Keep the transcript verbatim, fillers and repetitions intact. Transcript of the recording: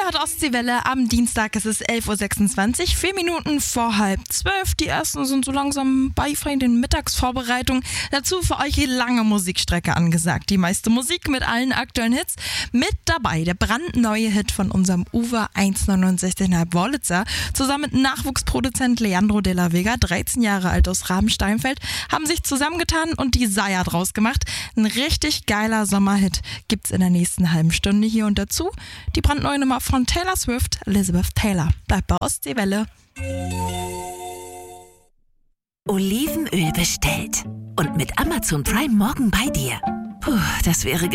hört Ostseewelle. Am Dienstag ist es elf Uhr sechsundzwanzig, vier Minuten vor halb zwölf. Die ersten sind so langsam bei den Mittagsvorbereitungen. Dazu für euch die lange Musikstrecke angesagt. Die meiste Musik mit allen aktuellen Hits. Mit dabei der brandneue Hit von unserem Uwe eins neunundsechzig Komma fünf Wollitzer. Zusammen mit Nachwuchsproduzent Leandro de la Vega, dreizehn Jahre alt aus Rabensteinfeld, haben sich zusammengetan und die Saya draus gemacht. Ein richtig geiler Sommerhit gibt's in der nächsten halben Stunde hier und dazu die brandneue Nummer von Taylor Swift, Elizabeth Taylor. Bleibt bei Ostseewelle. Olivenöl bestellt. Und mit Amazon Prime morgen bei dir. Puh, das wäre